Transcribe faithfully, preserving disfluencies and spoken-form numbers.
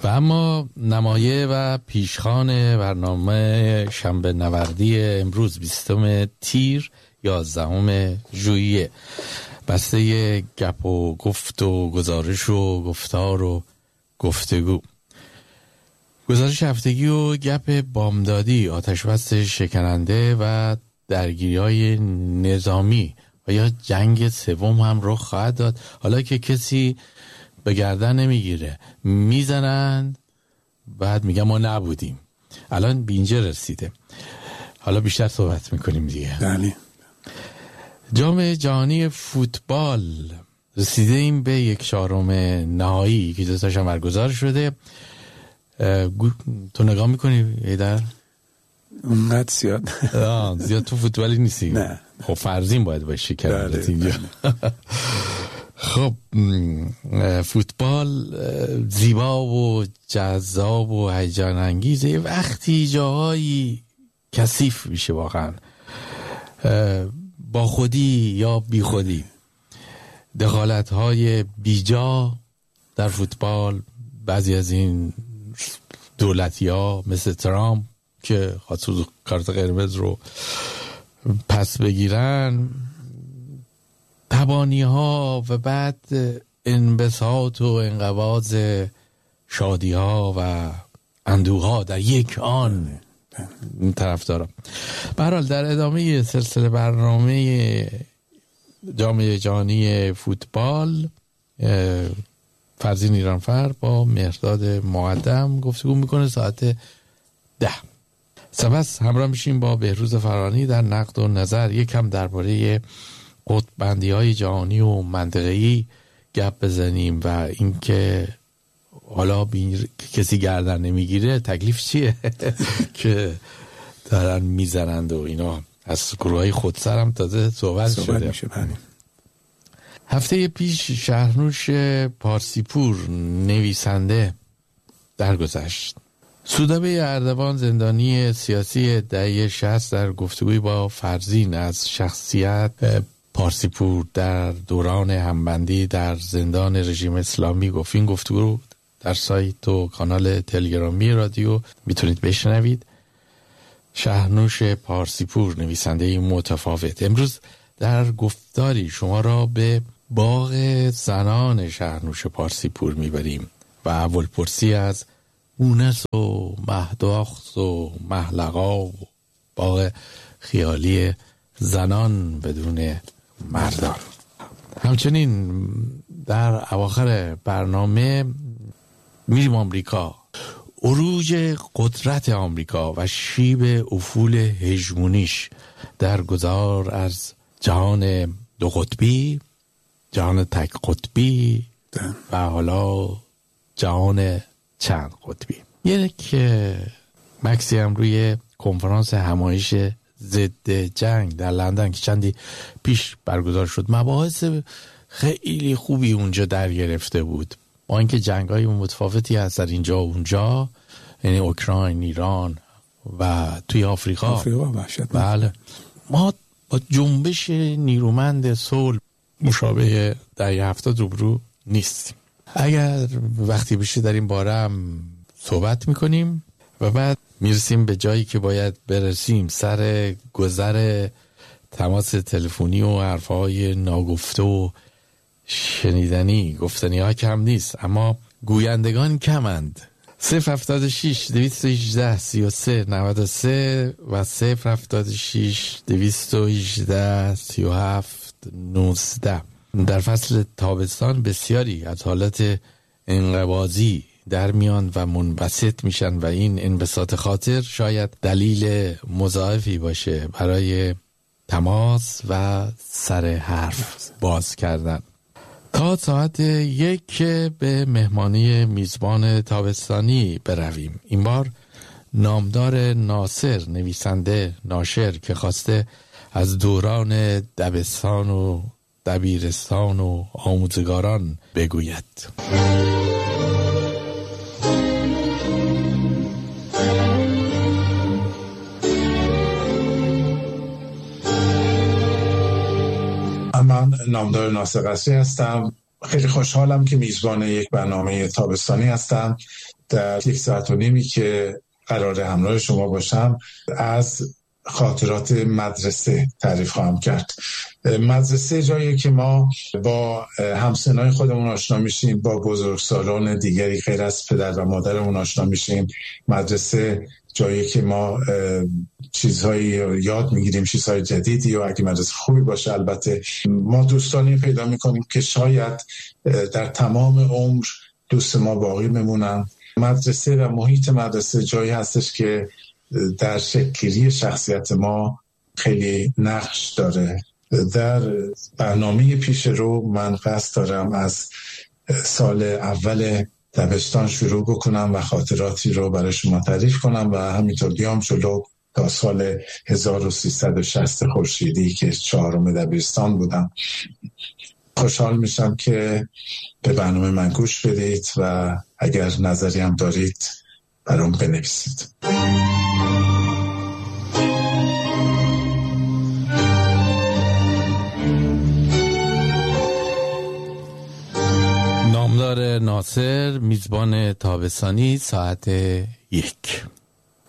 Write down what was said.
و اما نمایه و پیشخوان برنامه شنبه نوردی امروز بیستم تیر یازدهم ژوئیه، بسته گپ و گفت و گزارش و گفتار و گفتگو. گزارش هفتگی و گپ بامدادی، آتشبس شکننده و درگیری‌های نظامی و یا جنگ سوم هم رخ خواهد داد. حالا که کسی به گردن نمیگیره، میزنن بعد میگن ما نبودیم. الان به اینجا رسیده. حالا بیشتر صحبت میکنیم دیگه. بله. جام جهانی فوتبال رسیده ایم به یک چهارم نهایی که دوستاش هم برگزار شده. تو نگاه میکنی ایدر؟ اونقدر زیاد زیاد تو فوتبالی نیستی؟ نه. خب فرضین باید باشی کرد اینجا. خب فوتبال زیبا و جذاب و هیجان انگیزه، وقتی جاهایی کثیف میشه واقعا، با خودی یا بی خودی، دخالت های بیجا در فوتبال. بعضی از این دولتی ها مثل ترامپ که خاصوص کارت قرمز رو پس بگیرن، تبانی ها و بعد انبساط و انقباض شادی ها و اندوه ها در یک آن طرف دارم. به هر حال در ادامه سلسله برنامه جام جهانی فوتبال، فرزین ایرانفر با مهرداد مقدم گفتگو میکنه ساعت ده. سپس همراه میشیم با بهروز فرانی در نقد و نظر، یکم درباره قطب‌بندی های جهانی و منطقه‌ای گپ بزنیم و اینکه حالا بین... کسی گردن نمیگیره تکلیف چیه که دارن میزنند و اینا. از گروه های خودسر هم تازه صحبت, صحبت شده. هفته پیش شهرنوش پارسیپور نویسنده درگذشت. سودابه اردوان زندانی سیاسی دهه شصت در گفتگوی با فرزین از شخصیت پارسیپور در دوران همبندی در زندان رژیم اسلامی گفت. این گفتگو رو در سایت و کانال تلگرامی رادیو میتونید بشنوید. شهرنوش پارسیپور نویسنده متفاوت. امروز در گفتاری شما را به باغ زنان شهرنوش پارسیپور میبریم و اول پرسی از اونس و مهداخت و محلقا و باغ خیالی زنان بدون مردان. همچنین در اواخر برنامه میریم آمریکا، عروج قدرت آمریکا و شیب افول هژمونیش در گذار از جهان دو قطبی، جهان تک قطبی و حالا جهان چند قطبی. یک مکسی هم روی کنفرانس همایش ضد جنگ در لندن که چندی پیش برگزار شد، مباحث خیلی خوبی اونجا در گرفته بود. با اینکه جنگ‌های متفاوتی هست در اینجا و اونجا، یعنی اوکراین، ایران و توی آفریقا. آفریقا بحشت. بله. ما با جنبش نیرومند صلح مشابه دهه هفتاد روبرو نیستیم. اگر وقتی بشه در این باره هم صحبت میکنیم و بعد میرسیم به جایی که باید برسیم، سر گذر تماس تلفنی و حرفهای ناگفته و شنیدنی. گفتنی ها کم نیست اما گویندگان کمند. صفر هفتاد و شش دویست و هجده سی و سه نود و سه و صفر هفتاد و شش دویست و هجده سی و هفت نوزده. در فصل تابستان بسیاری از حالت انقباضی در میان و منبسط میشن و این انبساط خاطر شاید دلیل مضاعفی باشه برای تماس و سر حرف باز کردن. تا ساعت یک به مهمانی میزبان تابستانی برویم. این بار نامدار ناصر، نویسنده ناشر که خواسته از دوران دبستان و دبیرستان و آموزگاران بگوید. من نامدار ناصر قصری هستم. خیلی خوشحالم که میزبان یک برنامه تابستانی هستم در یک ساعت و نیمی که قرار همراه شما باشم از خاطرات مدرسه تعریف خواهم کرد. مدرسه جایی که ما با همسنای خودمون آشنا میشیم، با بزرگسالان دیگری غیر از پدر و مادرمون آشنا میشیم. مدرسه جایی که ما چیزهایی یاد میگیریم، چیزهای جدیدی، و اگه مدرسه خوبی باشه البته ما دوستانی پیدا میکنیم که شاید در تمام عمر دوست ما باقی بمونن. مدرسه و محیط مدرسه جایی هستش که در شکل‌گیری شخصیت ما خیلی نقش داره. در برنامه پیش رو من قصد دارم از سال اول دبستان شروع بکنم و خاطراتی رو برای شما تعریف کنم و همینطور بیام جلو تا سال هزار و سیصد و شصت خورشیدی که چهارم دبستان بودم. خوشحال میشم که به برنامه من گوش بدید و اگر نظری هم دارید برام بنویسید. نامدار ناصر، میزبان تابستانی، ساعت یک.